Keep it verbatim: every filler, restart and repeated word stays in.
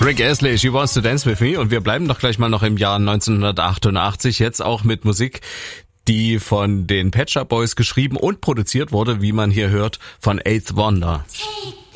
Rick Astley, She Wants to Dance With Me, und wir bleiben doch gleich mal noch im Jahr neunzehnhundertachtundachtzig, jetzt auch mit Musik, die von den Pet Shop Boys geschrieben und produziert wurde, wie man hier hört, von Eighth Wonder. Take